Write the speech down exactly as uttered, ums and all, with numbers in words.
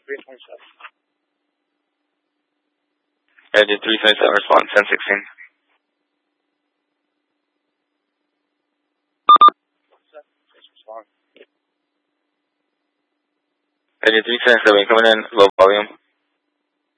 three twenty-seven. Engine three twenty-seven, respond ten sixteen. Engine three twenty-seven, coming in, low volume.